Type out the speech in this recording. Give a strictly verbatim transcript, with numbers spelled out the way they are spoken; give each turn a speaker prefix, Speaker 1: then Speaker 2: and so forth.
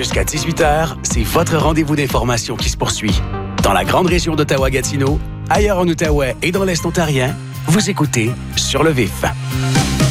Speaker 1: Jusqu'à dix-huit heures, c'est votre rendez-vous d'information qui se poursuit. Dans la grande région d'Ottawa-Gatineau, ailleurs en Outaouais et dans l'Est ontarien, vous écoutez Sur le vif.